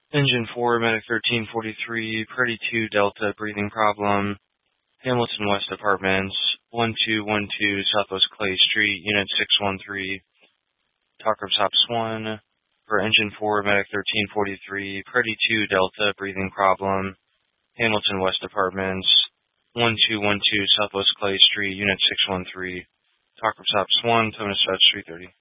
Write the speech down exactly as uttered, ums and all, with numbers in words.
Engine four, Medic thirteen forty-three, Pretty two Delta, breathing problem, Hamilton West Apartments, one two one two Southwest Clay Street, Unit six one three, Talker of Stops one, for Engine four, Medic thirteen forty-three, Pretty two Delta, breathing problem, Hamilton West Apartments, one two one two Southwest Clay Street, Unit six one three, Talker of Stops one, Town Dispatch three thirty.